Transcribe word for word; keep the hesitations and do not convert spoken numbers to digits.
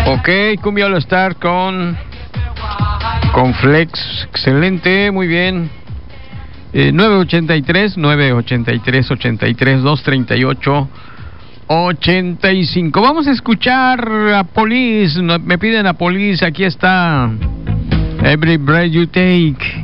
Ok, Cumbia All Star con, con Flex. Excelente, muy bien. Eh, nueve ochenta y tres, nueve ochenta y tres, ochenta y tres, doscientos treinta y ocho, ochenta y cinco. Vamos a escuchar a Police. Me piden a Police. Aquí está Every Breath You Take.